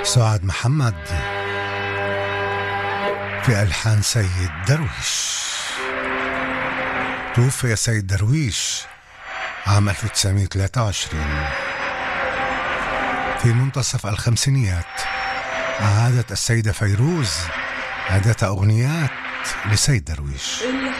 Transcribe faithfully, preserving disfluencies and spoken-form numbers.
سعاد محمد في ألحان سيد درويش. توفي سيد درويش عام ألف وتسعمائة وثلاثة وعشرين. في منتصف الخمسينيات أعادت السيدة فيروز عدة أغنيات لسيد درويش.